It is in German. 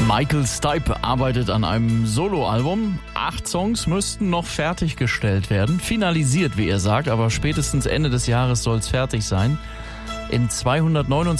Michael Stipe arbeitet an einem Soloalbum. 8 Songs müssten noch fertiggestellt werden. Finalisiert, wie er sagt, aber spätestens Ende des Jahres soll es fertig sein. In 229